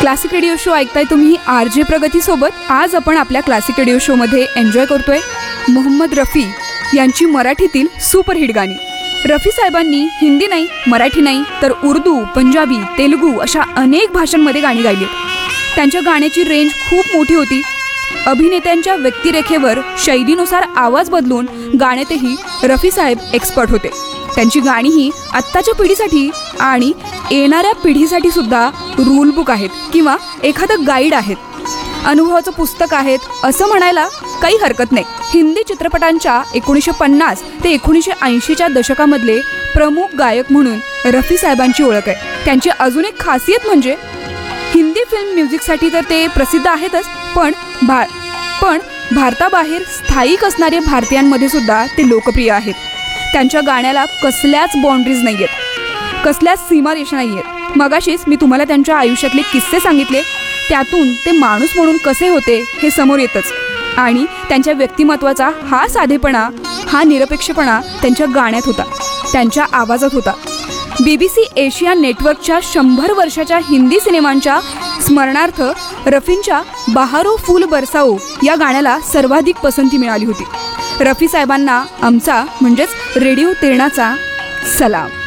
Classic radio show ऐकताय तुम्ही RJ प्रगती सोबत. आज आपण आपल्या क्लासिक रेडिओ शो मध्ये एन्जॉय करतोय मोहम्मद रफी यांची मराठीतील सुपरहिट गाणी. रफी साहेबांनी हिंदी नाही, मराठी नाही तर उर्दू, पंजाबी, तेलुगू अशा अनेक भाषांमध्ये गाणी गायली. त्यांच्या गाण्याची रेंज खूप मोठी होती. अभिनेत्यांच्या व्यक्तिरेखेवर शैलीनुसार आवाज बदलून गाण्यातही रफी साहेब एक्सपर्ट होते. त्यांची गाणीही आत्ताच्या पिढीसाठी आणि येणाऱ्या पिढीसाठी सुद्धा रूल बुक आहेत किंवा एखादं गाईड आहेत, अनुभवाचं पुस्तक आहेत असं म्हणायला काही हरकत नाही. हिंदी चित्रपटांच्या 1950 ते 1980च्या दशकामधले प्रमुख गायक म्हणून रफी साहेबांची ओळख आहे. त्यांची अजून एक खासियत म्हणजे हिंदी फिल्म म्युझिकसाठी तर ते प्रसिद्ध आहेतच, पण भारताबाहेर स्थायिक असणाऱ्या भारतीयांमध्ये सुद्धा ते लोकप्रिय आहेत. त्यांच्या गाण्याला कसल्याच बाउंड्रीज नाही आहेत, कसल्याच सीमारेषा नाही आहेत. मगाशीच मी तुम्हाला त्यांच्या आयुष्यातले किस्से सांगितले, त्यातून ते माणूस म्हणून कसे होते हे समोर येतच. आणि त्यांच्या व्यक्तिमत्वाचा हा साधेपणा, हा निरपेक्षपणा त्यांच्या गाण्यात होता, त्यांच्या आवाजात होता. BBC एशिया नेटवर्कच्या 100 वर्षाच्या हिंदी सिनेमांच्या स्मरणार्थ रफींच्या बहारो फूल बरसाओ या गाण्याला सर्वाधिक पसंती मिळाली होती. रफी साहेबांना आमचा म्हणजेच रेडिओ तेरणाचा सलाम.